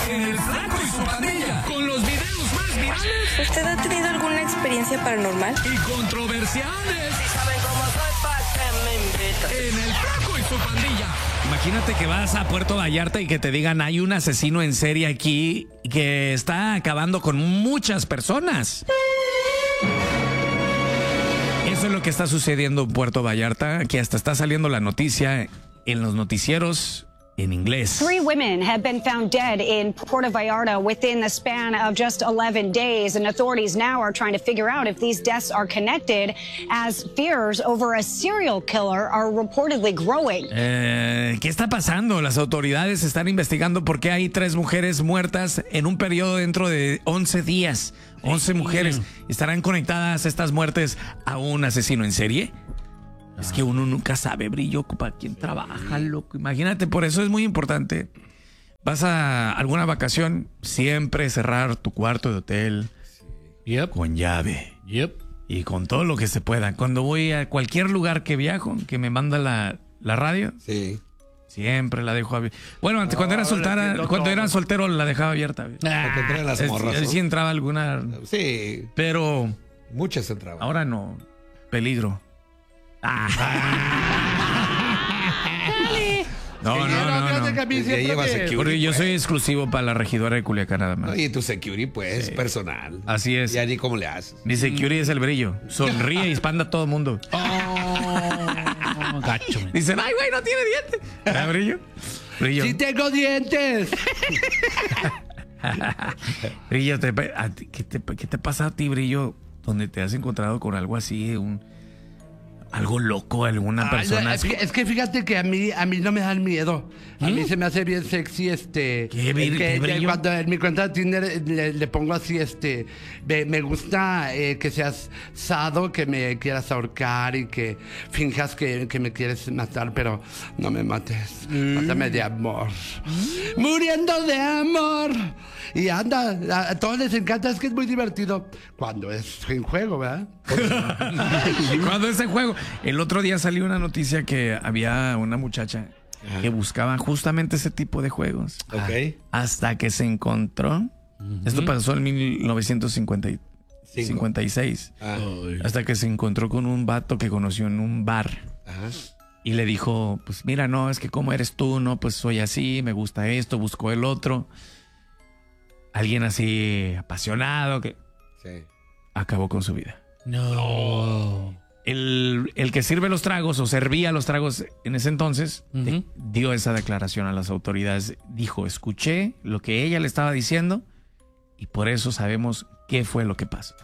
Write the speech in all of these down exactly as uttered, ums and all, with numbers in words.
en El Flaco y su Pandilla, con los videos más virales. ¿Usted ha tenido alguna experiencia paranormal? Y controversiales. Si saben cómo soy, ¿pa' qué me invitan? En El Flaco y su Pandilla. Imagínate que vas a Puerto Vallarta y que te digan hay un asesino en serie aquí que está acabando con muchas personas. Eso es lo que está sucediendo en Puerto Vallarta, que hasta está saliendo la noticia en los noticieros en inglés. Three women have been found dead in Puerto Vallarta within the span of just eleven days, and authorities now are trying to figure out if these deaths are connected as fears over a serial killer are reportedly growing. Eh, ¿Qué está pasando? Las autoridades están investigando por qué hay tres mujeres muertas en un periodo dentro de once días. once mujeres. ¿Estarán conectadas estas muertes a un asesino en serie? Es que uno nunca sabe, Brillo, para quién trabaja, loco. Imagínate, por eso es muy importante. Vas a alguna vacación, siempre cerrar tu cuarto de hotel Yep. con llave. Yep. Y con todo lo que se pueda. Cuando voy a cualquier lugar que viajo, que me manda la, la radio, Sí. siempre la dejo abierta. Bueno, antes, cuando era soltera, cuando era soltero la dejaba abierta. Porque traen las Es- morras, ¿no? sí entraba alguna, Sí, pero muchas entraban. ahora no. Peligro. No, no, no, no. Que a mí Ya siempre lleva me- security. Porque yo soy exclusivo para la regidora de Culiacán nada más. Y tu security, pues, personal. Así es. Ya ni cómo le haces. Mi security es el Brillo. Sonríe y espanta a todo el mundo. Oh, gacho, man. Dicen, ay, güey, no tiene dientes. ¿Ah, Brillo? Brillo. ¡Sí tengo dientes! Brillo, te- a ti- ¿qué, te, ¿qué te pasa a ti, Brillo? Donde te has encontrado con algo así, un algo loco, alguna Ay, persona no, es, así. que, es que fíjate que a mí, a mí no me dan miedo. A mí se me hace bien sexy este. ¿Qué, el vir- que- qué brillo? Cuando en mi cuenta de Tinder le, le pongo así, este. Me, me gusta eh, que seas sado, que me quieras ahorcar y que finjas que, que me quieres matar, pero no me mates. Mátame de amor. Muriendo de amor. Y anda, a, a todos les encanta, es que es muy divertido cuando es en juego, ¿verdad? Cuando ese juego. El otro día salió una noticia que había una muchacha que buscaba justamente ese tipo de juegos. Ok. Hasta que se encontró. Esto pasó en mil novecientos cincuenta y seis. Ah, Hasta que se encontró con un vato que conoció en un bar. ajá. Y le dijo, pues mira, no, es que como eres tú, no, pues soy así, me gusta esto, busco el otro. Alguien así apasionado que Sí. acabó con su vida. No. El, el que sirve los tragos o servía los tragos en ese entonces de- dio esa declaración a las autoridades. Dijo, escuché lo que ella le estaba diciendo y por eso sabemos qué fue lo que pasó.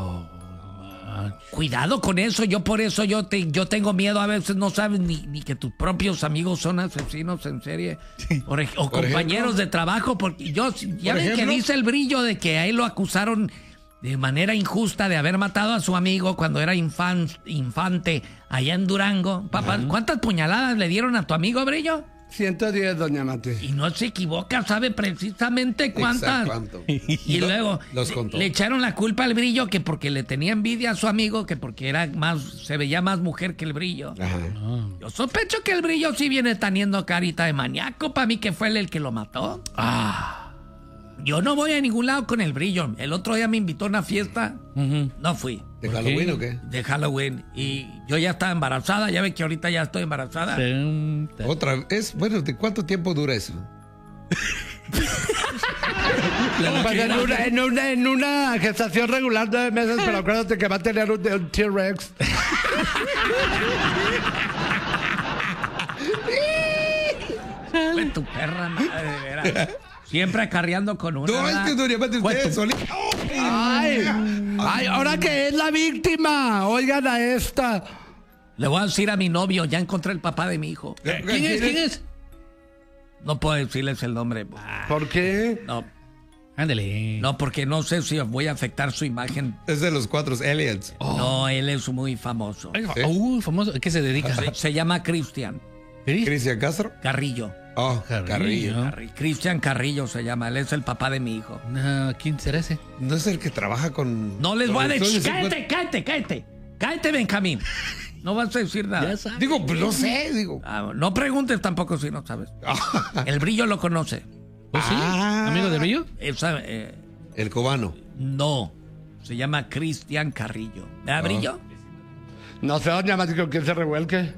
Cuidado con eso, yo por eso yo te, yo tengo miedo, a veces no sabes ni, ni que tus propios amigos son asesinos en serie por ej- o Por compañeros ejemplo. de trabajo, porque yo ya Por ven que ejemplo. dice el Brillo de que a él lo acusaron de manera injusta de haber matado a su amigo cuando era infan- infante allá en Durango. Papá, ¿cuántas puñaladas le dieron a tu amigo, Brillo? ciento diez, doña Mate. Y no se equivoca, sabe precisamente cuántas. Exacto, ¿cuánto? Y Lo- luego los le, contó. le echaron la culpa al Brillo que porque le tenía envidia a su amigo, que porque era más, se veía más mujer que el Brillo. Ajá. Yo sospecho que el Brillo sí viene teniendo carita de maníaco, para mí que fue él el que lo mató. Ah. Yo no voy a ningún lado con el Brillo. El otro día me invitó a una fiesta, no fui. ¿De Halloween o qué? De Halloween. Y yo ya estaba embarazada, ya ve que ahorita ya estoy embarazada. Otra vez. Bueno, ¿de cuánto tiempo dura eso? Pues en, una, en, una, en una gestación regular nueve meses, pero acuérdate que va a tener un, un T-Rex. Fue tu perra madre, de veras. Siempre acarreando con una. No, es que doña Mate, Fue usted tu- solita. Ay, ay, ahora que es la víctima, oigan a esta. Le voy a decir a mi novio, ya encontré el papá de mi hijo. ¿Quién es? ¿Quién es? No puedo decirles el nombre. ¿Por qué? No, Ándale. no, porque no sé si voy a afectar su imagen. Es de los cuatro aliens. No, él es muy famoso. Uh, famoso. ¿A qué se dedica? Se, se llama Cristian ¿Cristian Castro? Carrillo. Oh, Carrillo. Carri- Cristian Carrillo se llama, él es el papá de mi hijo. No, ¿quién será ese? ¿No es el que trabaja con... No les con voy a decir. estudios y- Cállate, cállate, cállate. Cállate, Benjamín. No vas a decir nada. Digo, pues no sé, digo. Ah, no preguntes tampoco si no sabes. El Brillo lo conoce. ¿Oh, sí? Ah. ¿Amigo de Brillo? Esa, eh, El cubano. no, se llama Cristian Carrillo. ¿Me Brillo? No sé, doña Mati, con quién se revuelque.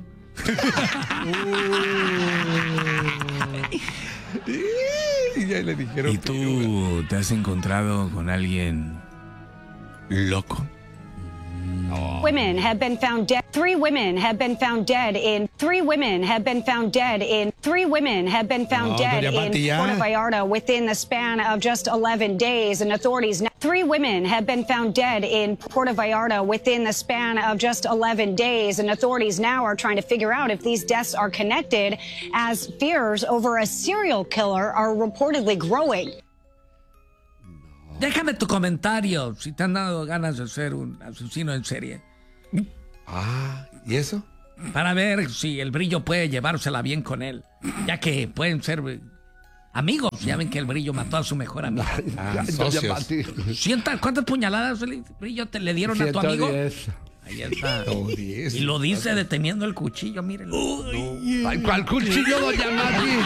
Y ya le dijeron. ¿Y tú te has encontrado con alguien loco? Women have been found dead. Three women have been found dead in. Three women have been found dead in. Three women have been found No, dead doña in Pati, ya. Puerto Vallarta within the span of just eleven days, and authorities now. Three women have been found dead in Puerto Vallarta within the span of just eleven days, and authorities now are trying to figure out if these deaths are connected, as fears over a serial killer are reportedly growing. Déjame tu comentario si te han dado ganas de ser un asesino en serie. Ah, ¿y eso? Para ver si el Brillo puede llevársela bien con él. Ya que pueden ser eh, amigos. Ya ven que el Brillo mató a su mejor amigo. Ah, Ay, doña socios. Mati. Sienta, ¿cuántas puñaladas, el Brillo, te le dieron a tu amigo? ciento diez. Ahí está. Oh, diez. Y lo dice deteniendo el cuchillo, mírenlo. Ay, ¿cuál cuchillo, doña Mati?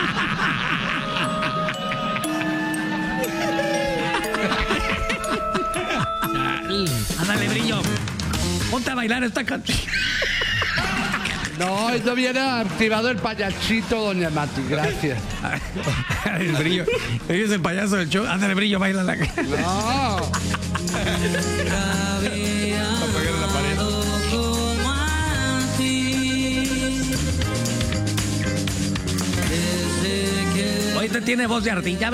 Ándale, Brillo. Ponte a bailar esta canción. No, no viene activado el payachito, doña Mati. Gracias. El Brillo. Él es el payaso del show. Ándale, Brillo, baila la canción. No. Apagar la pared. Hoy te tiene voz de ardilla.